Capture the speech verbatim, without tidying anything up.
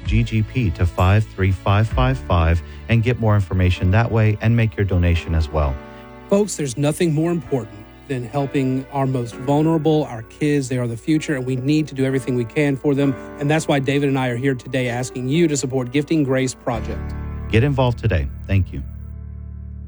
G G P to five three five five five and get more information that way and make your donation as well. Folks, there's nothing more important than helping our most vulnerable, our kids. They are the future, and we need to do everything we can for them. And that's why David and I are here today asking you to support Gifting Grace Project. Get involved today. Thank you.